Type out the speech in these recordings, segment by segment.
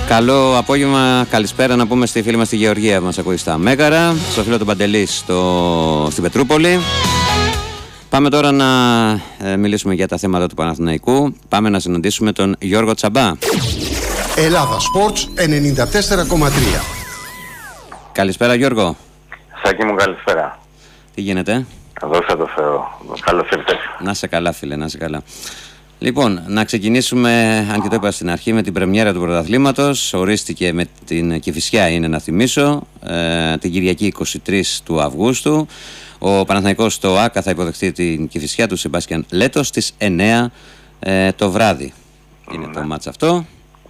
Καλό απόγευμα, καλησπέρα να πούμε στη φίλη μας τη Γεωργία που μας ακούει στα Μέγαρα, στο φίλο του Παντελή στην Πετρούπολη. Πάμε τώρα να μιλήσουμε για τα θέματα του Παναθηναϊκού. Πάμε να συναντήσουμε τον Γιώργο Τσαμπά. Ελλάδα Sports 94,3. Καλησπέρα Γιώργο. Σάκη μου, καλησπέρα. Τι γίνεται? Δόξα τω Θεώ. Καλώς ήρθες. Να σε καλά φίλε, να σε καλά. Λοιπόν, να ξεκινήσουμε, αν και το είπα στην αρχή, με την πρεμιέρα του πρωταθλήματος. Ορίστηκε με την Κηφισιά, είναι να θυμίσω, την Κυριακή 23 του Αυγούστου. Ο Παναθηναϊκός στο ΆΚΑ θα υποδεχτεί την Κηφισιά του Σεμπάστιαν Λέτο στις 9 το βράδυ. Είναι το μάτς αυτό.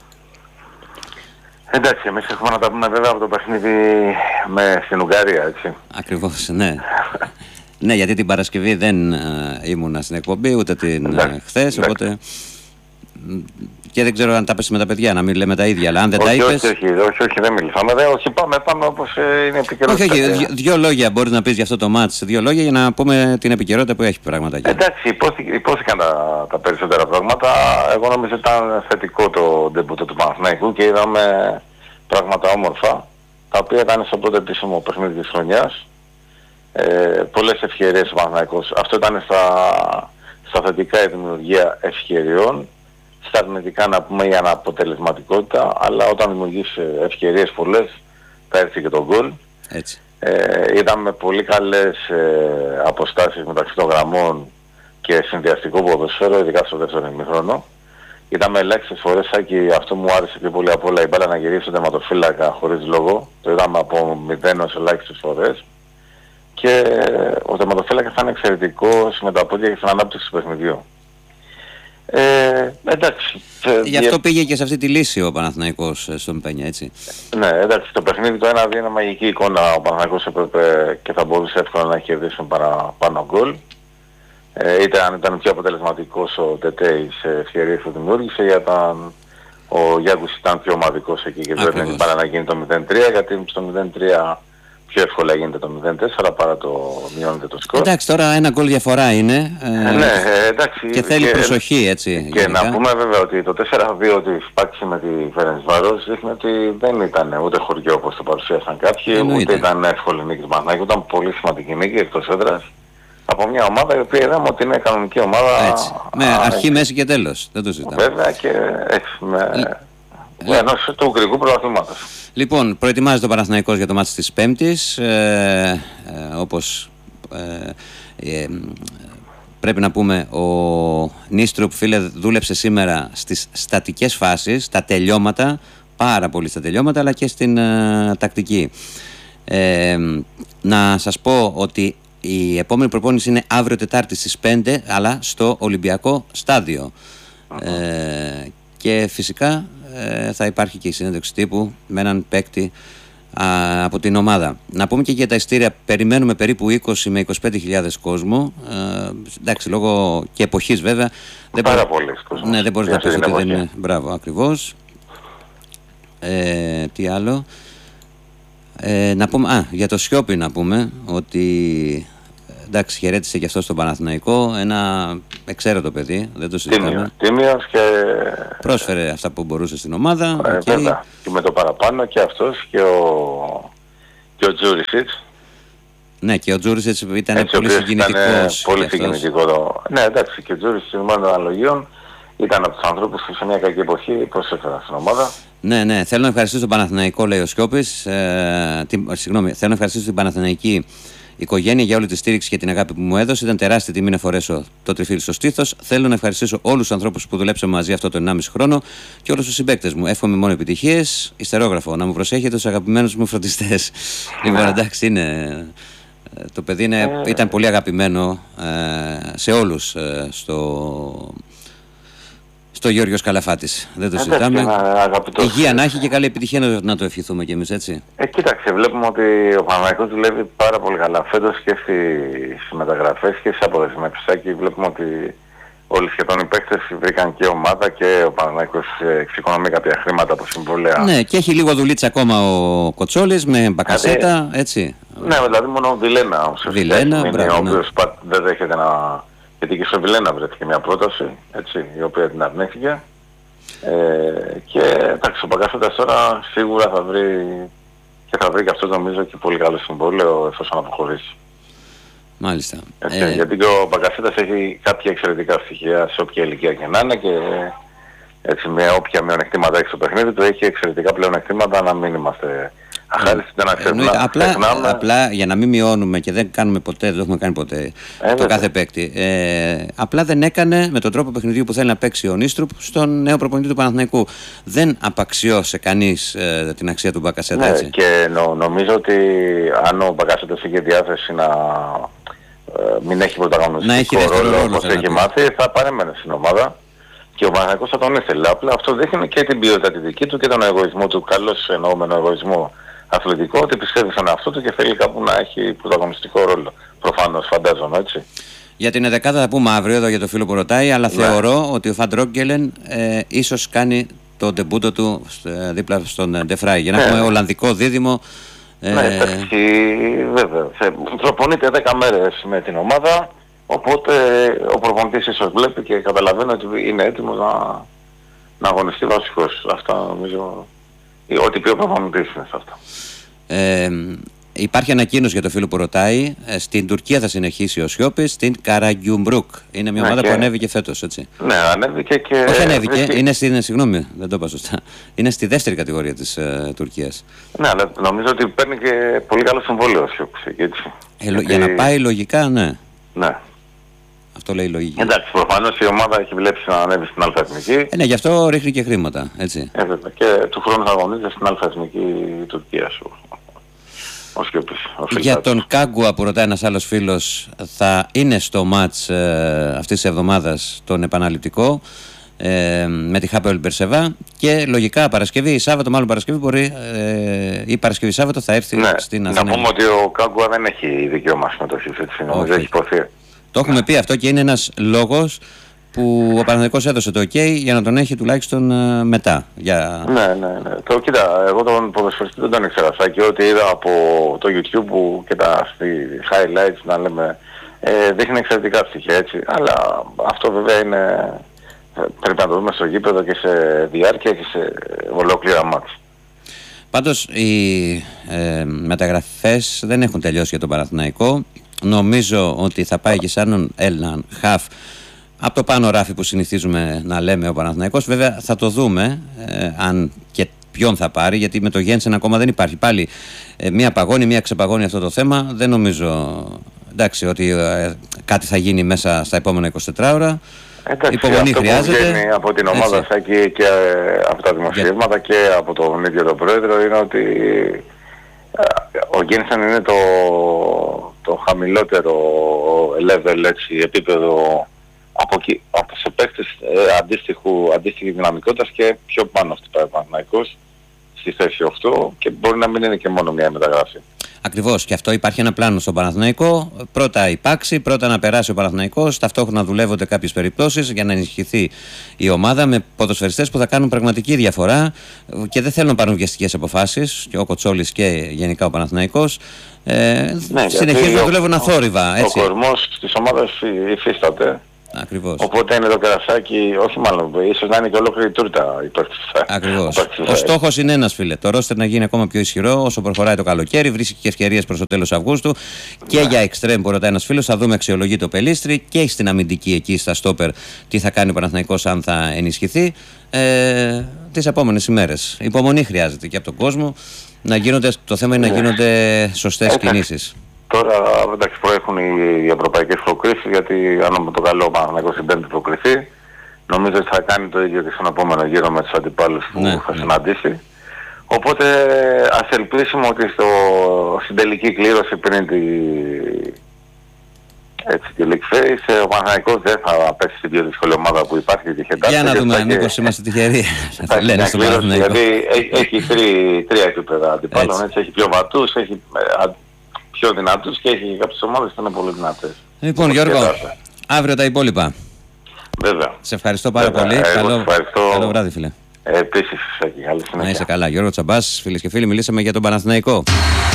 Εντάξει, εμείς έχουμε να τα πούμε βέβαια από το παιχνίδι στην Ουγγαρία, έτσι. Ακριβώς, ναι. Ναι, γιατί την Παρασκευή δεν ήμουνα στην εκπομπή, ούτε την χθες, οπότε... Και δεν ξέρω αν τα πες με τα παιδιά, να μην λέμε τα ίδια, αλλά αν δεν τα είπες... Όχι, δεν μιλήσαμε. Όχι, πάμε όπως είναι επικαιρότητα. Όχι, δύο λόγια μπορείς να πεις για αυτό το μάτς, δύο λόγια για να πούμε την επικαιρότητα που έχει πραγματάκια. Εντάξει, υπόθηκαν τα περισσότερα πράγματα. Εγώ νομίζω ήταν θετικό το ντεμπούτο του Παναθηναϊκού και είδαμε πράγματα όμορφα, τα οποία ήταν στο πρώτο επίσημο παιχνίδι της χρονιάς. Πολλές ευκαιρίες ο Παναθηναϊκός. Αυτό ήταν στα θετικά η δημιουργία ευκαιριών, στα αρνητικά να πούμε η αναποτελεσματικότητα, αλλά όταν δημιουργείς ευκαιρίες πολλές θα έρθει και το γκολ. Είδαμε πολύ καλές αποστάσεις μεταξύ των γραμμών και συνδυαστικό ποδοσφαίρο, ειδικά στο δεύτερο ημίχρονο. Είδαμε ελάχιστες φορές, και αυτό μου άρεσε πιο πολύ απ' όλα, η μπάλα να γυρίσει στον τερματοφύλακα χωρίς λόγο. Το είδαμε από 0 ως ελάχιστες φορές. Και ο τερματοφύλακας ήταν εξαιρετικός με τα πόδια και στην ανάπτυξη του παιχνιδιού. Εντάξει. Γι' αυτό πήγε και σε αυτή τη λύση ο Παναθηναϊκός στον Πένια, έτσι. Ναι, εντάξει, το παιχνίδι το 1-2 είναι μαγική εικόνα. Ο Παναθηναϊκός έπρεπε και θα μπορούσε εύκολα να κερδίσει παραπάνω γκολ. Είτε αν ήταν πιο αποτελεσματικός ο Τετέι σε ευκαιρίες που δημιούργησε, ή όταν ο Γιάνγκους ήταν πιο ομαδικός εκεί και δεν έπρεπε να γίνει το 0-3, γιατί στο 0-3 πιο εύκολα γίνεται το 0-4 παρά το μειώνεται το σκορ. Εντάξει, τώρα ένα γκολ διαφορά είναι. Ναι, εντάξει. Και θέλει προσοχή, έτσι. Και γενικά. Να πούμε βέβαια ότι το 4-2 της Σπάξη με τη Φερεντσβάρος δείχνει ότι δεν ήταν ούτε χωριό όπως το παρουσίασαν κάποιοι, ούτε ήταν εύκολη νίκη του Παναθηναϊκού. Ήταν πολύ σημαντική νίκη εκτός έδρας από μια ομάδα η οποία είδαμε ότι είναι κανονική ομάδα. Έτσι. Με αρχή, μέση και τέλος. Δεν το συζητάμε. Βέβαια και έτσι. Ενός του Ουγγρικού πρωταθλήματος. Λοιπόν, προετοιμάζεται ο Παναθηναϊκός για το μάτς της Πέμπτης. Όπως πρέπει να πούμε, ο Νίστρουπ, φίλε, δούλεψε σήμερα στις στατικές φάσεις, τα τελειώματα, πάρα πολύ στα τελειώματα, αλλά και στην τακτική. Να σας πω ότι η επόμενη προπόνηση είναι αύριο Τετάρτη στις 5, αλλά στο Ολυμπιακό στάδιο. Και φυσικά θα υπάρχει και η συνέντευξη τύπου με έναν παίκτη από την ομάδα. Να πούμε και για τα ειστήρια, περιμένουμε περίπου 20 με 25.000 κόσμο. Εντάξει, λόγω και εποχής βέβαια. Πάρα πολλές κόσμο. Ναι, δεν μπορείς να πεις ότι δεν είναι. Μπράβο, ακριβώς. Τι άλλο? Να πούμε, για το Σιώπη να πούμε ότι... Εντάξει, χαιρέτησε και αυτό στον Παναθηναϊκό. Ένα εξαίρετο παιδί, δεν το συζητάμε. Τίμιος και... Πρόσφερε αυτά που μπορούσε στην ομάδα. Βέβαια. Και με το παραπάνω και αυτός και ο Τζούρισιτς. Ναι, και ο Τζούρισιτς ήταν πολύ συγκινητικός. Πολύ συγκινητικό. Ναι, εντάξει, και ο Τζούρισιτς στην ομάδα αναλογίων ήταν από τους ανθρώπους που σε μια κακή εποχή προσέφεραν στην ομάδα. Ναι, θέλω να ευχαριστήσω τον Παναθηναϊκό, λέει ο Σιώπης. Συγγνώμη, θέλω να ευχαριστήσω την Παναθηναϊκή οικογένεια για όλη τη στήριξη και την αγάπη που μου έδωσε. Ήταν τεράστια τιμή να φορέσω το τριφύλι στο στήθος. Θέλω να ευχαριστήσω όλους τους ανθρώπους που δουλέψαμε μαζί αυτό το 1,5 χρόνο και όλους τους συμπαίκτες μου. Εύχομαι μόνο επιτυχίες. Ιστερόγραφο, να μου προσέχετε τους αγαπημένους μου φροντιστές. Λοιπόν, εντάξει, είναι. Το παιδί ήταν πολύ αγαπημένο σε όλους στο Γιώργος Καλαφάτης. Δεν το συζητάμε. Υγεία να έχει και καλή επιτυχία να το ευχηθούμε κι εμείς, έτσι. Κοίταξε, βλέπουμε ότι ο Παναθηναϊκός δουλεύει πάρα πολύ καλά φέτος και στις μεταγραφές και στις αποδεσμεύσεις. Και βλέπουμε ότι όλοι σχεδόν οι παίκτες βρήκαν και ομάδα και ο Παναθηναϊκός εξοικονομεί κάποια χρήματα από συμβόλαια. Ναι, και έχει λίγο δουλίτσα ακόμα ο Κοτσόλης με Μπακασέτα, έτσι. Ναι, δηλαδή μόνο ο Βιλένα. Ο οποίος δεν δέχεται να... Γιατί και στο Βιλένα βρέθηκε μια πρόταση, έτσι, η οποία την αρνήθηκε. Και εντάξει, ο Μπαγκασέτας τώρα σίγουρα θα βρει και αυτό νομίζω και πολύ καλό συμβόλαιο εφόσον αποχωρήσει. Μάλιστα. Γιατί και ο Μπαγκασέτας έχει κάποια εξαιρετικά στοιχεία σε όποια ηλικία και να είναι και έτσι με όποια μειονεκτήματα έχει στο παιχνίδι του έχει εξαιρετικά πλεονεκτήματα να μην είμαστε αχάριστοι, να ξεχνάμε. Απλά για να μην μειώνουμε και δεν κάνουμε ποτέ, δεν το έχουμε κάνει ποτέ το κάθε παίκτη. Απλά δεν έκανε με τον τρόπο παιχνιδιού που θέλει να παίξει ο Νίστρουπ στον νέο προπονητή του Παναθηναϊκού. Δεν απαξιώσε κανείς την αξία του Μπακασέτα, έτσι. Ναι, και νομίζω ότι αν ο Μπακασέτας είχε διάθεση να μην έχει πρωταγωνιστικό ρόλο όπως έχει μάθει, θα παρέμενε στην ομάδα. Και ο Παναθηναϊκός θα τον ήθελε. Απλά αυτό δείχνει και την ποιότητα τη δική του και τον εγωισμό του, καλώς εννοούμενο εγωισμό αθλητικό, ότι πιστεύει στον εαυτό του και θέλει κάπου να έχει πρωταγωνιστικό ρόλο. Προφανώς, φαντάζομαι, έτσι. Για την 11η θα πούμε αύριο εδώ για το φίλο που ρωτάει, αλλά θεωρώ ότι ο Φαν Ντρόγκελεν ίσως κάνει το ντεμπούτο του δίπλα στον Ντεφράι. Για να έχουμε Ολλανδικό δίδυμο. Εντάξει, βέβαια. Προπονείται 10 μέρες με την ομάδα. Οπότε ο προπονητής ίσως βλέπει και καταλαβαίνει ότι είναι έτοιμος να αγωνιστεί βασικός. Αυτά νομίζω ότι πει ο προπονητής είναι σε αυτό. Υπάρχει ανακοίνωση για το φίλο που ρωτάει. Στην Τουρκία θα συνεχίσει ο Σιώπης, στην Καραγκιουμπρούκ. Είναι μια ομάδα που ανέβηκε φέτος, έτσι. Ναι, ανέβηκε και... Όχι ανέβηκε, είναι στην... Συγγνώμη, δεν το είπα σωστά. Είναι στη δεύτερη κατηγορία της Τουρκίας. Ναι, αλλά νομίζω ότι παίρνει και πολύ καλό συμβόλαιο ο Σιώπης, έτσι. Για να πάει λογικά, ναι. Ναι. Αυτό λέει η λογική. Εντάξει, προφανώς η ομάδα έχει βλέψει να ανέβει στην Α-Εθνική. Ναι, γι' αυτό ρίχνει και χρήματα, έτσι. Και του χρόνου θα αγωνίζεται στην Α-Εθνική Τουρκίας. Για τον Κάγκουα που ρωτάει ένας άλλος φίλος, θα είναι στο μάτς αυτής της εβδομάδας τον επαναληπτικό με τη Χάπεολ Μπερσεβά και λογικά Παρασκευή ή Σάββατο, μάλλον Παρασκευή μπορεί ή Παρασκευή Σάββατο θα έρθει στην Αθήνα. Να πούμε ότι ο Κάγκουα δεν έχει δικαίωμα συμμετοχής, έτσι, νομίζω έχει υποθεί. Το έχουμε πει αυτό και είναι ένας λόγος που ο Παναθηναϊκός έδωσε το OK για να τον έχει τουλάχιστον μετά. Ναι. Κοίτα, εγώ τον ποδοσφαιριστή δεν τον ήξερα. Και ό,τι είδα από το YouTube που και τα highlights να λέμε δείχνει εξαιρετικά στοιχεία, έτσι. Αλλά αυτό βέβαια είναι... Πρέπει να το δούμε στο γήπεδο και σε διάρκεια και σε ολόκληρα μάτς. Πάντως οι μεταγραφές δεν έχουν τελειώσει για τον Παναθηναϊκό. Νομίζω ότι θα πάει και σαν έναν χαφ από το πάνω ράφι που συνηθίζουμε να λέμε ο Παναθηναϊκός. Βέβαια θα το δούμε αν και ποιον θα πάρει, γιατί με το Γένσεν ακόμα δεν υπάρχει πάλι μία παγώνει, μία ξεπαγώνει αυτό το θέμα. Δεν νομίζω ότι κάτι θα γίνει μέσα στα επόμενα 24 ώρα. Υπομονή αυτό χρειάζεται. Που βγαίνει από την ομάδα Σάκη και από τα δημοσιεύματα και από τον ίδιο τον πρόεδρο είναι ότι ο Γένσεν είναι το χαμηλότερο level, έτσι, επίπεδο από σε παίκτες αντίστοιχη δυναμικότητας και πιο πάνω χτυπάει ο Παναθηναϊκός στη θέση 8 και μπορεί να μην είναι και μόνο μια μεταγραφή. Ακριβώς, και αυτό υπάρχει ένα πλάνο στον Παναθηναϊκό. Πρώτα υπάρξει, πρώτα να περάσει ο Παναθηναϊκός, ταυτόχρονα δουλεύονται κάποιες περιπτώσεις για να ενισχυθεί η ομάδα με ποδοσφαιριστές που θα κάνουν πραγματική διαφορά και δεν θέλουν να πάρουν βιαστικές αποφάσεις, και ο Κοτσόλης και γενικά ο Παναθηναϊκός. Συνεχίζουν να δουλεύουν αθόρυβα. Ο κορμός της ομάδας υφίσταται. Ακριβώς. Οπότε είναι το κερασάκι, όχι μάλλον, ίσως να είναι και ολόκληρη τούρτα υπέρ. Ακριβώς. Ο στόχος είναι ένας, φίλε. Το ρόστερ να γίνει ακόμα πιο ισχυρό όσο προχωράει το καλοκαίρι. Βρίσκει και ευκαιρίες προς το τέλος Αυγούστου. Και για εξτρέμ που ρωτάει ένας φίλος, θα δούμε αξιολογεί το Πελίστρι και στην αμυντική εκεί στα στόπερ τι θα κάνει ο Παναθηναϊκός αν θα ενισχυθεί τις επόμενες ημέρες. Υπομονή χρειάζεται και από τον κόσμο. Το θέμα είναι να γίνονται σωστές κινήσεις. Τώρα εντάξει προέχουν οι ευρωπαϊκές προκρίσεις, γιατί αν με το καλό ο Παναθηναϊκός στην πέμπτη προκριθεί, νομίζω ότι θα κάνει το ίδιο και στον επόμενο γύρο με τους αντιπάλους που θα συναντήσει. Οπότε ας ελπίσουμε ότι στην τελική κλήρωση πριν τη League Phase ο Παναθηναϊκός δεν θα πέσει στην πιο δύσκολη ομάδα που υπάρχει. Για να δούμε μήπως είμαστε τυχεροί. Λένε στον Παναθηναϊκό. Δηλαδή έχει τρία επίπεδα αντιπάλων, έτσι, έχει πιο βατούς, έχει πιο δυνατούς και έχει κάποιες ομάδες που είναι πολύ δυνατές. Λοιπόν Γιώργο, αύριο τα υπόλοιπα. Βέβαια. Σε ευχαριστώ πάρα πολύ. Καλό βράδυ, φίλε. Επίσης, καλή συνέχεια. Να είσαι καλά. Γιώργο Τσαμπάς, φίλες και φίλοι, μιλήσαμε για τον Παναθηναϊκό.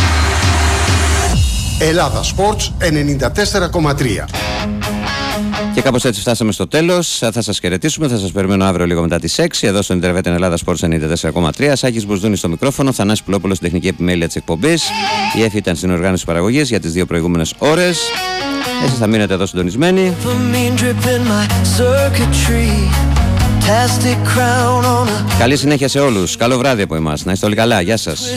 Ελλάδα Sports 94,3. Και κάπως έτσι φτάσαμε στο τέλος. Θα σας χαιρετήσουμε, θα σας περιμένω αύριο λίγο μετά τις 6 εδώ στο Ιντερβέτ Ελλάδα Sports 94,3. Σάκης Μπουσδούνης στο μικρόφωνο, Θανάσης Πουλόπουλος στην τεχνική επιμέλεια της εκπομπής. Η Εφη ήταν στην οργάνωση παραγωγής για τις 2 προηγούμενες ώρες. Εσείς θα μείνετε εδώ συντονισμένοι. Καλή συνέχεια σε όλους. Καλό βράδυ από εμάς. Να είστε όλοι καλά. Γεια σας.